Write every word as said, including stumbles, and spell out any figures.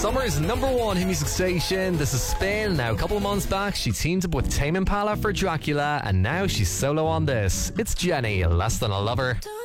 Summer's number one hit music station. This is Spin. Now, a couple of months back, she teamed up with Tame Impala for Dracula, and now she's solo on this. It's Jenny, Less Than a Lover.